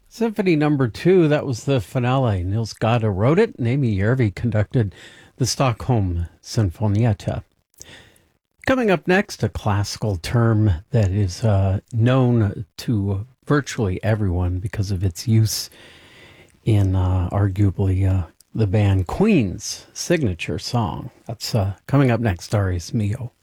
Symphony number 2, that was the finale. Nils Gade wrote it, and Amy Järvi conducted the Stockholm Sinfonietta. Coming up next, a classical term that is known to virtually everyone because of its use in arguably the band Queen's signature song. That's coming up next, Darius Milhaud.